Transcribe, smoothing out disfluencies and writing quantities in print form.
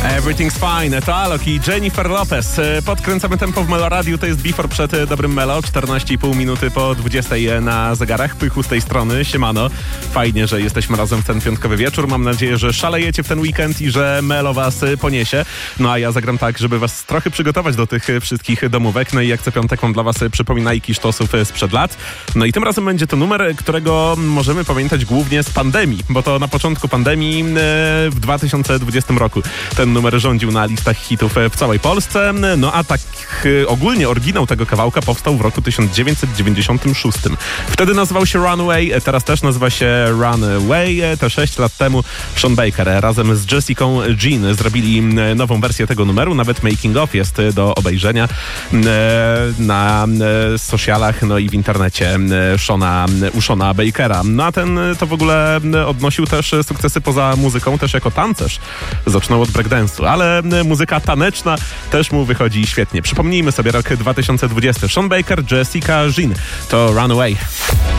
Everything's Fine, to Alok i Jennifer Lopez. Podkręcamy tempo w Melo Radiu, to jest Before przed Dobrym Melo, 14,5 minuty po 20 na zegarach. Pychu z tej strony, siemano. Fajnie, że jesteśmy razem w ten piątkowy wieczór. Mam nadzieję, że szalejecie w ten weekend i że Melo was poniesie. No a ja zagram tak, żeby was trochę przygotować do tych wszystkich domówek. No i jak co piątek mam dla was przypominajki sztosów sprzed lat. No i tym razem będzie to numer, którego możemy pamiętać głównie z pandemii, bo to na początku pandemii w 2020 roku ten numer rządził na listach hitów w całej Polsce. No a tak ogólnie oryginał tego kawałka powstał w roku 1996. Wtedy nazywał się Runaway, teraz też nazywa się Runaway. Te 6 lat temu Sean Baker razem z Jessicą Jean zrobili nową wersję tego numeru. Nawet making of jest do obejrzenia na socialach, no i w internecie u Seana Bakera. No a ten to w ogóle odnosił też sukcesy poza muzyką, też jako tancerz. Zaczynał od breakdance'u, ale muzyka taneczna też mu wychodzi świetnie. Przypomnijmy sobie rok 2020. Sean Baker, Jessica Jean to Runaway.